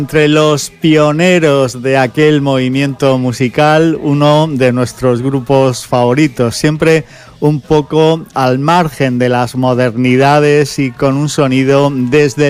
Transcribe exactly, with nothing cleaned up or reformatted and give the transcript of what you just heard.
Entre los pioneros de aquel movimiento musical, uno de nuestros grupos favoritos, siempre un poco al margen de las modernidades y con un sonido desde